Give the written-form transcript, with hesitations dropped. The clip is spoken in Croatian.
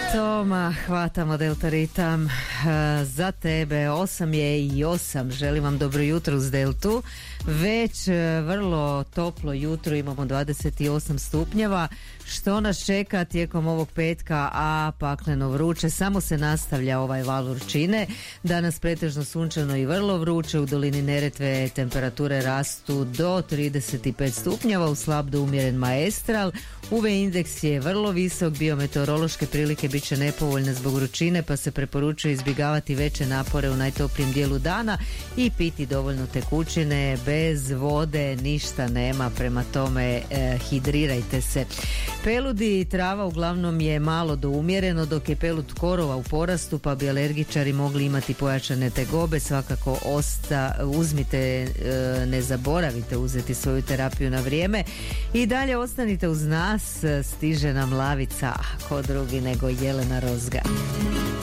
Toma, hvatamo Delta ritam za tebe. 8 je i 8. Želim vam dobro jutro uz Deltu. Već vrlo toplo jutro, imamo 28 stupnjeva. Što nas čeka tijekom ovog petka, a pakleno vruće, samo se nastavlja ovaj val vrućine. Danas pretežno sunčano i vrlo vruće, u dolini Neretve temperature rastu do 35 stupnjeva, u slab do umjeren maestral. UV indeks je vrlo visok, biometeorološke prilike bit će nepovoljne zbog vrućine, pa se preporučuje izbjegavati veće napore u najtoplijem dijelu dana i piti dovoljno tekućine. Bez vode ništa nema, prema tome hidrirajte se. Peludi i trava uglavnom je malo do umjereno, dok je pelud korova u porastu, pa bi alergičari mogli imati pojačane tegobe. Svakako uzmite, ne zaboravite uzeti svoju terapiju na vrijeme i dalje ostanite uz nas. Stiže nam lavica, ko drugi nego Jelena Rozga.